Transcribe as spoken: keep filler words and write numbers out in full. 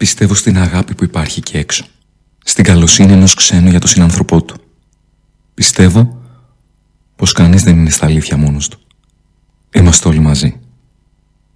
Πιστεύω στην αγάπη που υπάρχει εκεί έξω. Στην καλοσύνη ενός ξένου για τον συνάνθρωπό του. Πιστεύω πως κανείς δεν είναι στα αλήθεια μόνος του. Είμαστε όλοι μαζί.